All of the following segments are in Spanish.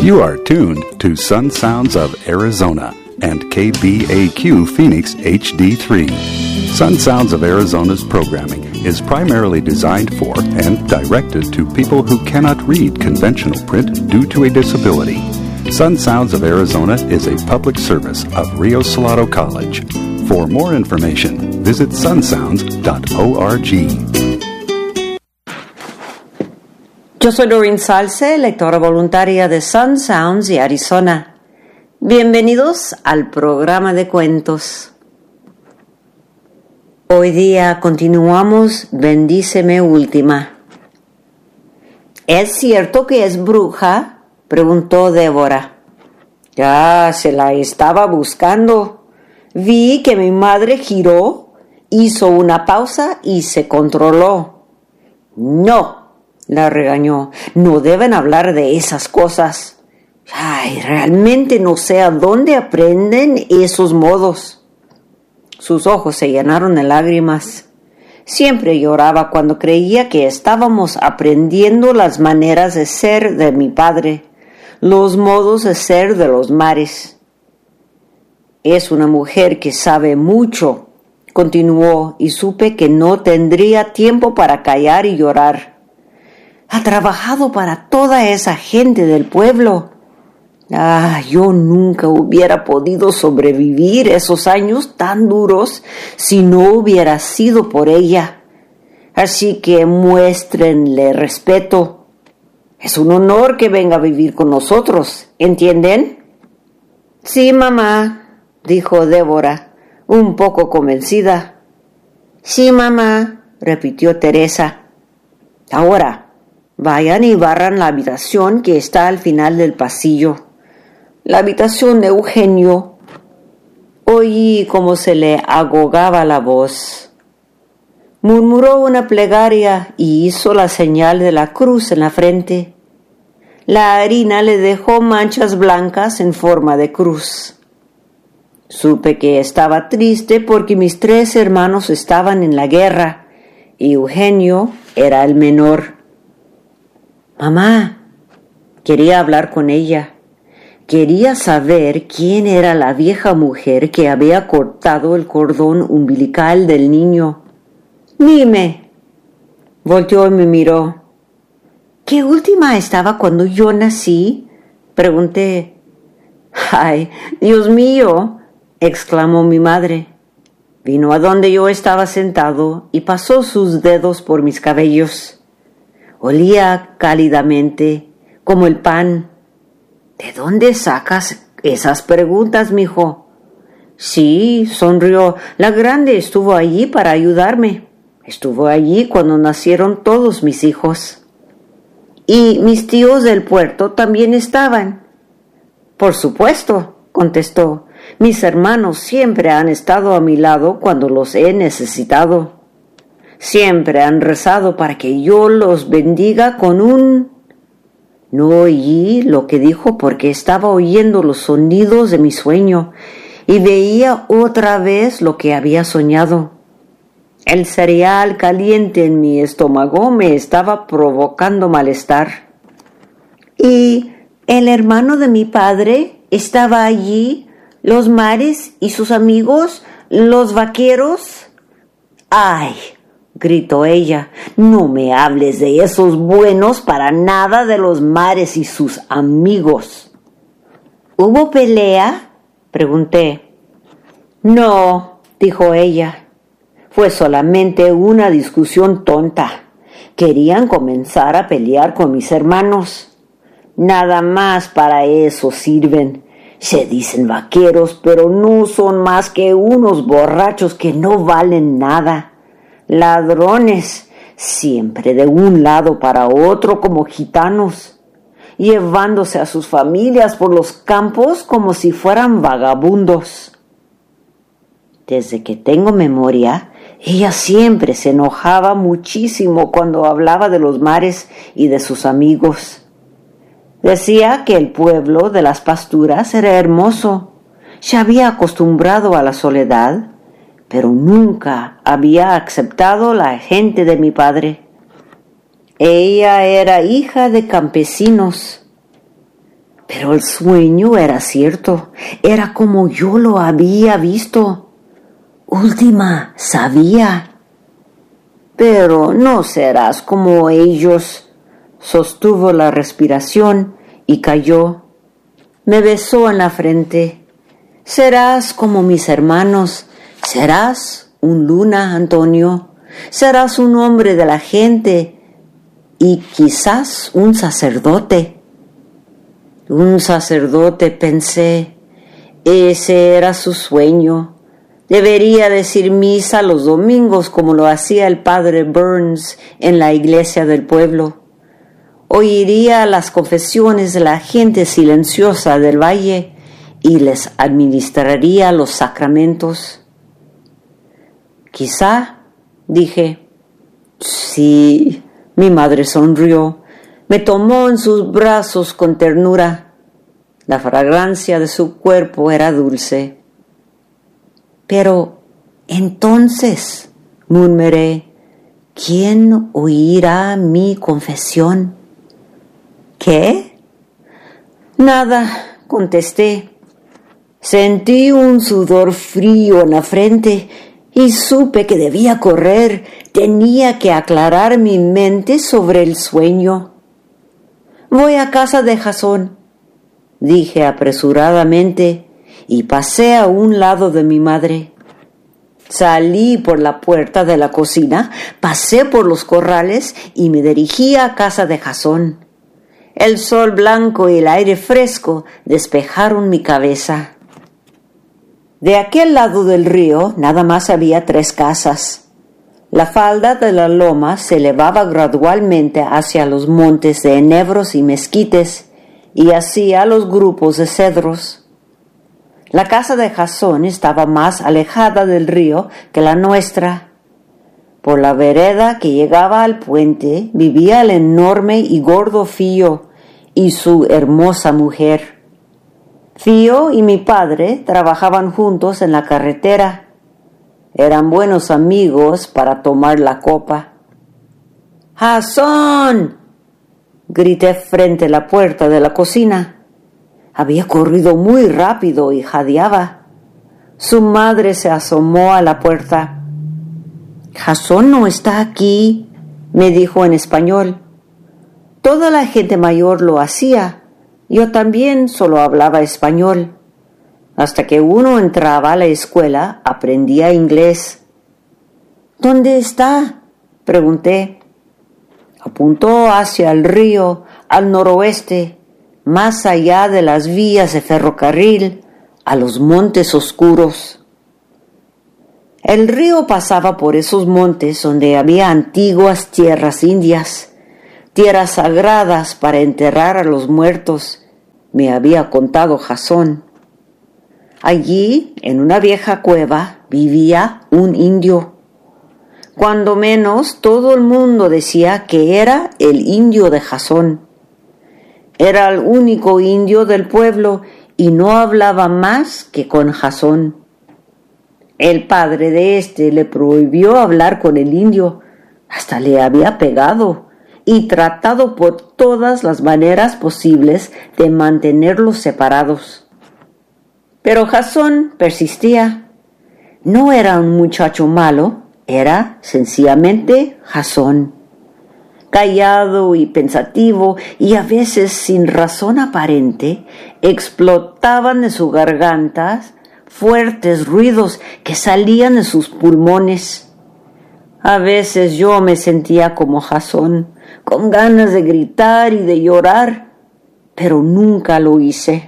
You are tuned to Sun Sounds of Arizona and KBAQ Phoenix HD3. Sun Sounds of Arizona's programming is primarily designed for and directed to people who cannot read conventional print due to a disability. Sun Sounds of Arizona is a public service of Rio Salado College. For more information, visit sunsounds.org. Yo soy Doreen Salce, lectora voluntaria de Sun Sounds y Arizona. Bienvenidos al programa de cuentos. Hoy día continuamos Bendíceme Última. ¿Es cierto que es bruja?, preguntó Débora. Ya se la estaba buscando. Vi que mi madre giró, hizo una pausa y se controló. No, la regañó. No deben hablar de esas cosas. Ay, realmente no sé a dónde aprenden esos modos. Sus ojos se llenaron de lágrimas. Siempre lloraba cuando creía que estábamos aprendiendo las maneras de ser de mi padre, los modos de ser de los mares. Es una mujer que sabe mucho, continuó, y supe que no tendría tiempo para callar y llorar. Ha trabajado para toda esa gente del pueblo. Yo nunca hubiera podido sobrevivir esos años tan duros si no hubiera sido por ella. Así que muéstrenle respeto. Es un honor que venga a vivir con nosotros, ¿entienden? Sí, mamá, dijo Débora, un poco convencida. Sí, mamá, repitió Teresa. Ahora, vayan y barran la habitación que está al final del pasillo. La habitación de Eugenio. Oí cómo se le agogaba la voz. Murmuró una plegaria y hizo la señal de la cruz en la frente. La harina le dejó manchas blancas en forma de cruz. Supe que estaba triste porque mis 3 hermanos estaban en la guerra y Eugenio era el menor. Mamá, quería hablar con ella. Quería saber quién era la vieja mujer que había cortado el cordón umbilical del niño. Dime. Volteó y me miró. ¿Qué última estaba cuando yo nací?, pregunté. ¡Ay, Dios mío!, exclamó mi madre. Vino a donde yo estaba sentado y pasó sus dedos por mis cabellos. Olía cálidamente, como el pan. ¿De dónde sacas esas preguntas, mijo? Sí, sonrió. La grande estuvo allí para ayudarme. Estuvo allí cuando nacieron todos mis hijos. ¿Y mis tíos del puerto también estaban? Por supuesto, contestó. Mis hermanos siempre han estado a mi lado cuando los he necesitado. Siempre han rezado para que yo los bendiga con un... No oí lo que dijo porque estaba oyendo los sonidos de mi sueño y veía otra vez lo que había soñado. El cereal caliente en mi estómago me estaba provocando malestar. ¿Y el hermano de mi padre estaba allí? ¿Los mares y sus amigos? ¿Los vaqueros? ¡Ay!, gritó ella, no me hables de esos buenos para nada de los mares y sus amigos. ¿Hubo pelea?, pregunté. No, dijo ella, fue solamente una discusión tonta. Querían comenzar a pelear con mis hermanos. Nada más para eso sirven. Se dicen vaqueros, pero no son más que unos borrachos que no valen nada. Ladrones, siempre de un lado para otro como gitanos, llevándose a sus familias por los campos como si fueran vagabundos. Desde que tengo memoria, ella siempre se enojaba muchísimo cuando hablaba de los mares y de sus amigos. Decía que el pueblo de las pasturas era hermoso, se había acostumbrado a la soledad, pero nunca había aceptado la gente de mi padre. Ella era hija de campesinos. Pero el sueño era cierto, era como yo lo había visto. Última sabía. Pero no serás como ellos. Sostuvo la respiración y cayó. Me besó en la frente. Serás como mis hermanos. Serás un Luna, Antonio. Serás un hombre de la gente y quizás un sacerdote. Un sacerdote, pensé. Ese era su sueño. Debería decir misa los domingos como lo hacía el padre Burns en la iglesia del pueblo. Oiría las confesiones de la gente silenciosa del valle y les administraría los sacramentos. Quizá, dije. Sí, mi madre sonrió. Me tomó en sus brazos con ternura. La fragancia de su cuerpo era dulce. Pero entonces, murmuré, ¿quién oirá mi confesión? ¿Qué? Nada, contesté. Sentí un sudor frío en la frente y supe que debía correr. Tenía que aclarar mi mente sobre el sueño. Voy a casa de Jasón, dije apresuradamente, y pasé a un lado de mi madre. Salí por la puerta de la cocina, pasé por los corrales y me dirigí a casa de Jasón. El sol blanco y el aire fresco despejaron mi cabeza. De aquel lado del río nada más había 3 casas. La falda de la loma se elevaba gradualmente hacia los montes de enebros y mezquites y hacia los grupos de cedros. La casa de Jasón estaba más alejada del río que la nuestra. Por la vereda que llegaba al puente vivía el enorme y gordo Fío y su hermosa mujer. Fío y mi padre trabajaban juntos en la carretera. Eran buenos amigos para tomar la copa. ¡Jasón! Grité frente a la puerta de la cocina. Había corrido muy rápido y jadeaba. Su madre se asomó a la puerta. «Jasón no está aquí», me dijo en español. Toda la gente mayor lo hacía. Yo también solo hablaba español. Hasta que uno entraba a la escuela, aprendía inglés. «¿Dónde está?», pregunté. Apuntó hacia el río, al noroeste, más allá de las vías de ferrocarril, a los montes oscuros. El río pasaba por esos montes donde había antiguas tierras indias, tierras sagradas para enterrar a los muertos, me había contado Jasón. Allí, en una vieja cueva, vivía un indio. Cuando menos, todo el mundo decía que era el indio de Jasón. Era el único indio del pueblo y no hablaba más que con Jasón. El padre de éste le prohibió hablar con el indio, hasta le había pegado y tratado por todas las maneras posibles de mantenerlos separados. Pero Jasón persistía. No era un muchacho malo, era sencillamente Jasón. Callado y pensativo, y a veces sin razón aparente, explotaban de su garganta fuertes ruidos que salían de sus pulmones. A veces yo me sentía como Jasón, con ganas de gritar y de llorar, pero nunca lo hice.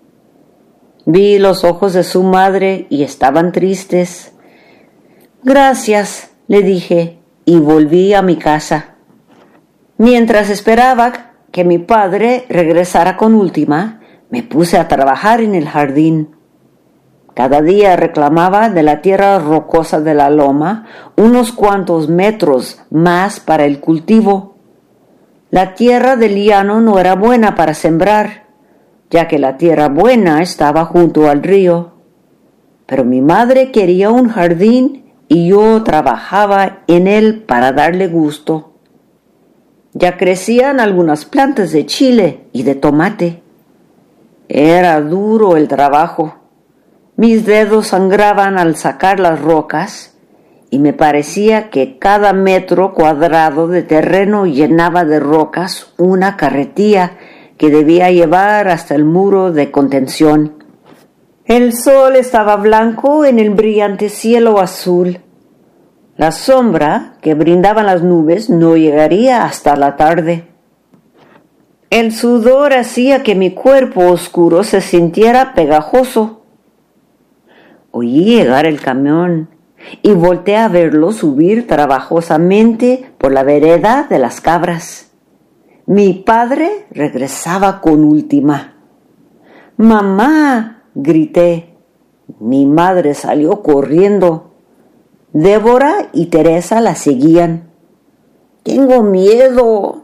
Vi los ojos de su madre y estaban tristes. «Gracias», le dije, y volví a mi casa. Mientras esperaba que mi padre regresara con Última, me puse a trabajar en el jardín. Cada día reclamaba de la tierra rocosa de la loma unos cuantos metros más para el cultivo. La tierra del llano no era buena para sembrar, ya que la tierra buena estaba junto al río. Pero mi madre quería un jardín y yo trabajaba en él para darle gusto. Ya crecían algunas plantas de chile y de tomate. Era duro el trabajo. Mis dedos sangraban al sacar las rocas y me parecía que cada metro cuadrado de terreno llenaba de rocas una carretilla que debía llevar hasta el muro de contención. El sol estaba blanco en el brillante cielo azul. La sombra que brindaban las nubes no llegaría hasta la tarde. El sudor hacía que mi cuerpo oscuro se sintiera pegajoso. Oí llegar el camión y volteé a verlo subir trabajosamente por la vereda de las cabras. Mi padre regresaba con Última. ¡Mamá!, grité. Mi madre salió corriendo. Débora y Teresa la seguían. «¡Tengo miedo!»,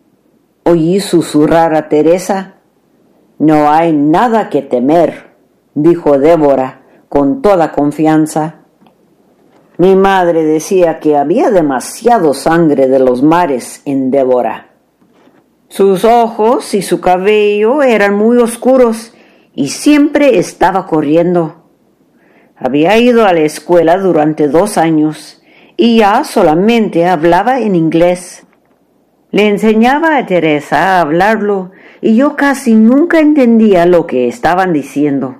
oí susurrar a Teresa. «No hay nada que temer», dijo Débora con toda confianza. Mi madre decía que había demasiado sangre de los mares en Débora. Sus ojos y su cabello eran muy oscuros y siempre estaba corriendo. Había ido a la escuela durante 2 años y ya solamente hablaba en inglés. Le enseñaba a Teresa a hablarlo y yo casi nunca entendía lo que estaban diciendo.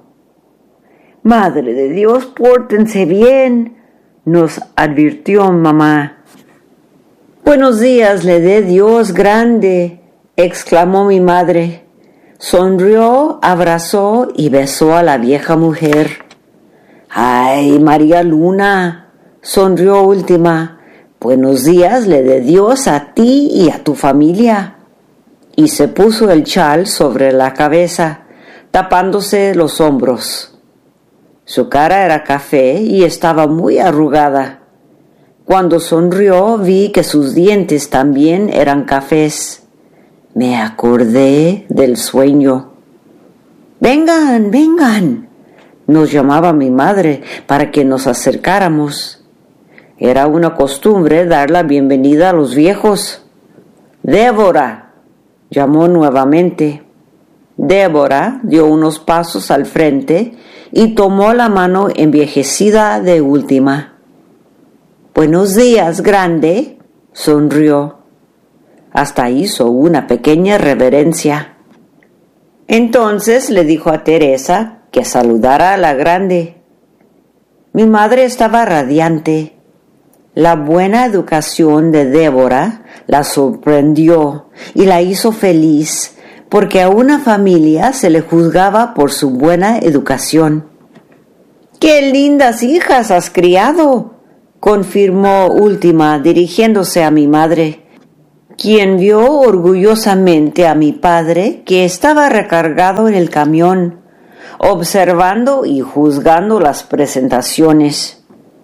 «Madre de Dios, pórtense bien», nos advirtió mamá. «Buenos días le dé Dios grande», exclamó mi madre. Sonrió, abrazó y besó a la vieja mujer. «¡Ay, María Luna!», sonrió Última. «Buenos días le dé Dios a ti y a tu familia». Y se puso el chal sobre la cabeza, tapándose los hombros. Su cara era café y estaba muy arrugada. Cuando sonrió vi que sus dientes también eran cafés. Me acordé del sueño. «Vengan, vengan», nos llamaba mi madre para que nos acercáramos. Era una costumbre dar la bienvenida a los viejos. «Débora», llamó nuevamente. Débora dio unos pasos al frente y tomó la mano envejecida de Última. «Buenos días, grande», sonrió. Hasta hizo una pequeña reverencia. Entonces le dijo a Teresa que saludara a la grande. Mi madre estaba radiante. La buena educación de Débora la sorprendió y la hizo feliz, porque a una familia se le juzgaba por su buena educación. «¡Qué lindas hijas has criado!», confirmó Última dirigiéndose a mi madre, quien vio orgullosamente a mi padre que estaba recargado en el camión, observando y juzgando las presentaciones.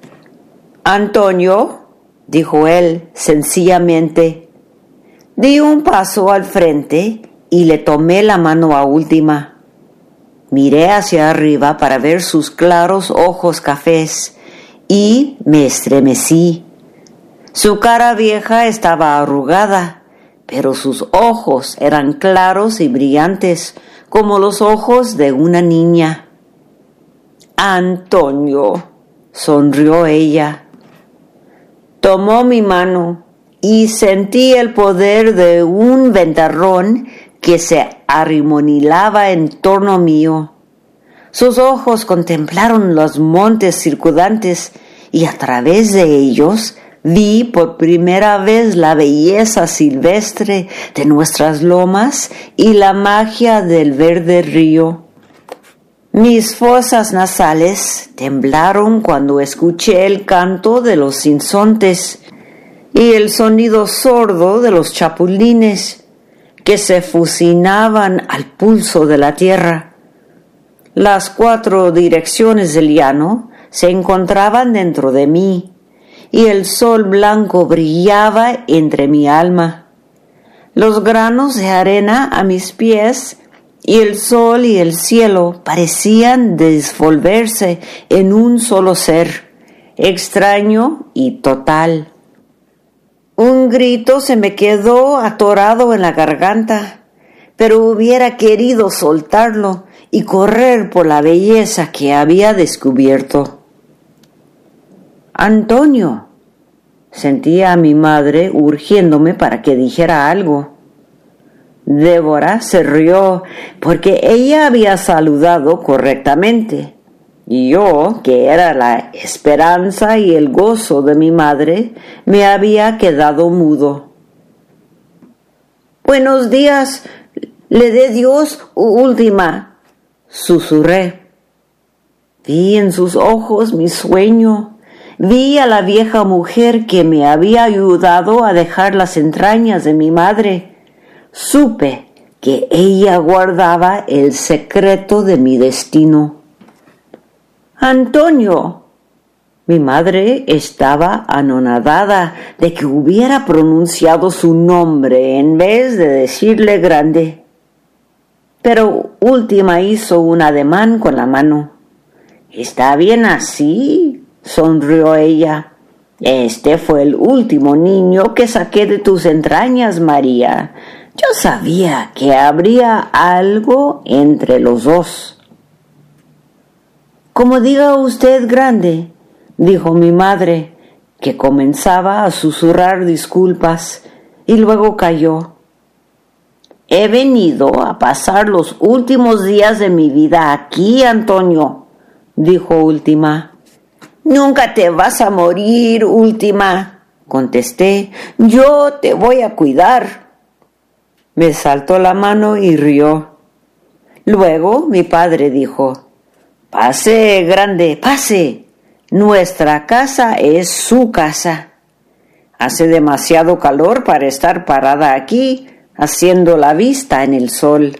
«Antonio», dijo él sencillamente. Di un paso al frente y le tomé la mano a Última. Miré hacia arriba para ver sus claros ojos cafés y me estremecí. Su cara vieja estaba arrugada, pero sus ojos eran claros y brillantes como los ojos de una niña. «Antonio», sonrió ella. Tomó mi mano y sentí el poder de un ventarrón que se arremolinaba en torno mío. Sus ojos contemplaron los montes circundantes y a través de ellos vi por primera vez la belleza silvestre de nuestras lomas y la magia del verde río. Mis fosas nasales temblaron cuando escuché el canto de los sinsontes y el sonido sordo de los chapulines que se fusinaban al pulso de la tierra. Las 4 direcciones del llano se encontraban dentro de mí y el sol blanco brillaba entre mi alma. Los granos de arena a mis pies y el sol y el cielo parecían disolverse en un solo ser, extraño y total. Un grito se me quedó atorado en la garganta. pero hubiera querido soltarlo y correr por la belleza que había descubierto. Antonio, sentía a mi madre urgiéndome para que dijera algo. Débora se rió porque ella había saludado correctamente, y yo, que era la esperanza y el gozo de mi madre, me había quedado mudo. «Buenos días, le dé Dios, última», susurré. Vi en sus ojos mi sueño. Vi a la vieja mujer que me había ayudado a dejar las entrañas de mi madre. Supe que ella guardaba el secreto de mi destino. «Antonio». Mi madre estaba anonadada de que hubiera pronunciado su nombre en vez de decirle grande. Pero Última hizo un ademán con la mano. «¿Está bien así?», sonrió ella. «Este fue el último niño que saqué de tus entrañas, María. Yo sabía que habría algo entre los dos». «Como diga usted, grande», dijo mi madre, que comenzaba a susurrar disculpas y luego calló. «He venido a pasar los últimos días de mi vida aquí, Antonio», dijo Última. «Nunca te vas a morir, Última», contesté. «Yo te voy a cuidar». Me saltó la mano y rió. Luego mi padre dijo: «Pase, grande, pase. Nuestra casa es su casa. Hace demasiado calor para estar parada aquí, haciendo la vista en el sol».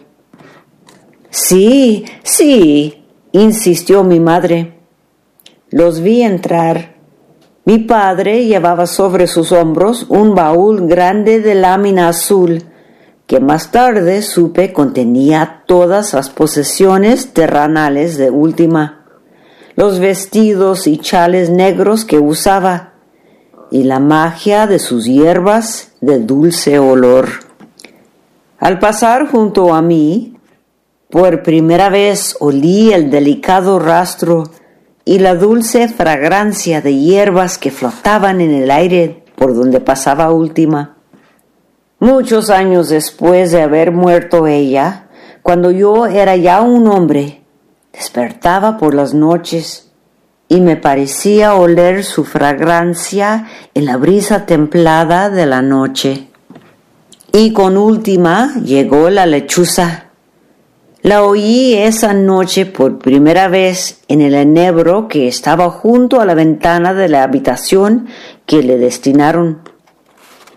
«Sí, sí», insistió mi madre. Los vi entrar. Mi padre llevaba sobre sus hombros un baúl grande de lámina azul, que más tarde supe contenía todas las posesiones terrenales de Última, los vestidos y chales negros que usaba, y la magia de sus hierbas de dulce olor. Al pasar junto a mí, por primera vez olí el delicado rastro y la dulce fragancia de hierbas que flotaban en el aire por donde pasaba Última. Muchos años después de haber muerto ella, cuando yo era ya un hombre, despertaba por las noches y me parecía oler su fragancia en la brisa templada de la noche. Y con Última llegó la lechuza. La oí esa noche por primera vez en el enebro que estaba junto a la ventana de la habitación que le destinaron.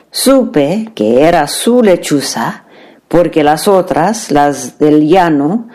Supe que era su lechuza porque las otras, las del llano,